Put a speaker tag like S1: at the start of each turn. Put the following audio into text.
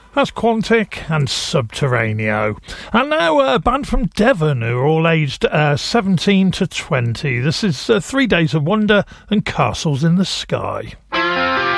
S1: That's Quantic and Subterraneo. And now a band from Devon who are all aged 17 to 20. This is 3 Days of Wonder and Castles in the Sky.